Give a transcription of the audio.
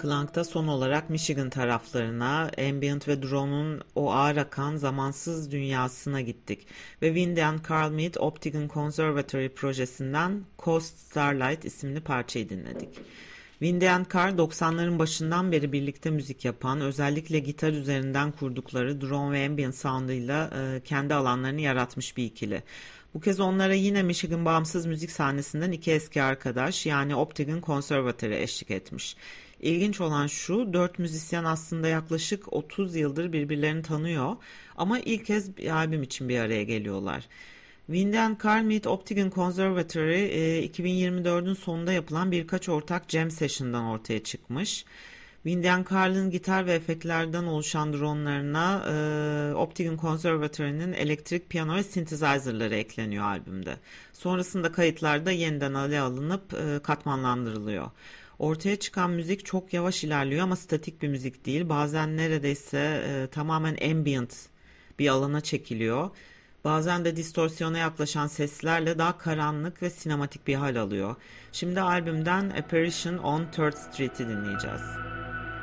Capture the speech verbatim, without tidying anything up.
Klang'da son olarak Michigan taraflarına, ambient ve drone'un o ağır akan zamansız dünyasına gittik ve Windy and Carl Mead Optical Conservatory projesinden Coast Starlight isimli parçayı dinledik. Windy and Carl doksanların başından beri birlikte müzik yapan, özellikle gitar üzerinden kurdukları drone ve ambient sound'ıyla e, kendi alanlarını yaratmış bir ikili. Bu kez onlara yine Michigan bağımsız müzik sahnesinden iki eski arkadaş yani Optical Conservatory eşlik etmiş. İlginç olan şu, dört müzisyen aslında yaklaşık otuz yıldır birbirlerini tanıyor ama ilk kez bir albüm için bir araya geliyorlar. Windy and Carl Mead Optical Conservatory e, iki bin yirmi dördün sonunda yapılan birkaç ortak jam session'dan ortaya çıkmış. Windy and Carl'ın gitar ve efektlerden oluşan drone'larına e, Optical Conservatory'nin elektrik piyano ve synthesizer'ları ekleniyor albümde. Sonrasında kayıtlarda yeniden ele alınıp e, katmanlandırılıyor. Ortaya çıkan müzik çok yavaş ilerliyor ama statik bir müzik değil. Bazen neredeyse e, tamamen ambient bir alana çekiliyor. Bazen de distorsiyona yaklaşan seslerle daha karanlık ve sinematik bir hal alıyor. Şimdi albümden Apparition on Third Street'i dinleyeceğiz.